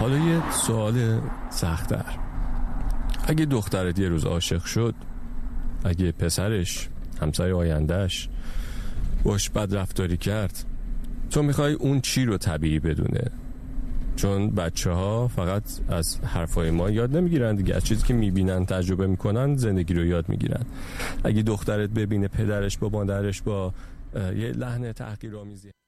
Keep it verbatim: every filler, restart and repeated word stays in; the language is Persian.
حالا یه سوال سخت‌تر. اگه دخترت یه روز عاشق شد، اگه پسرش، همسر آیندهش باش بد رفتاری کرد، تو میخوای اون چی رو طبیعی بدونه؟ چون بچه ها فقط از حرفای ما یاد نمیگیرن دیگه، از چیزی که میبینن تجربه میکنن زندگی رو یاد میگیرن. اگه دخترت ببینه پدرش با مادرش با یه لحن تحقیرآمیزی